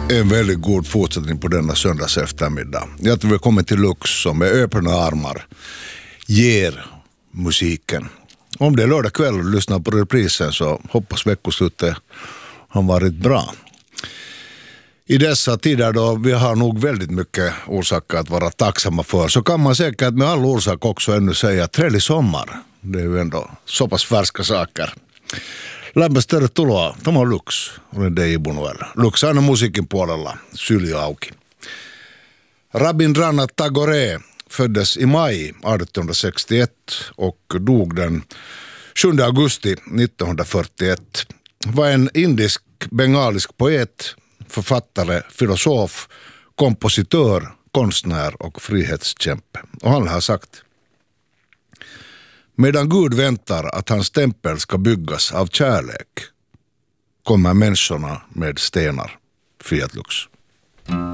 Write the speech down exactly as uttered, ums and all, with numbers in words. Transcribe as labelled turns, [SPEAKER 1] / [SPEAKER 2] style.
[SPEAKER 1] En väldigt god fortsättning på denna söndags eftermiddag. Hjärtligt välkommen till Lux som med öppna armar ger musiken. Om det är lördag kväll och lyssnar på reprisen så hoppas veckoslutet har varit bra. I dessa tider då vi har nog väldigt mycket orsaker att vara tacksamma för, så kan man säkert med all orsak också ännu säga trevlig sommar. Det är ju ändå så pass färska saker. Lämpöistä tervetuloa. Tämä on Lux. Olen Dei Bunuel. Lux aina musiikin puolella. Syli auki. Rabindranath Tagore föddes i maj arton sextioett och dog den sjunde augusti nittonhundrafyrtioett. Var en indisk-bengalisk poet, författare, filosof, kompositör, konstnär och frihetskämpe. Och han har sagt: medan Gud väntar att hans tempel ska byggas av kärlek kommer människorna med stenar. Fiat Lux.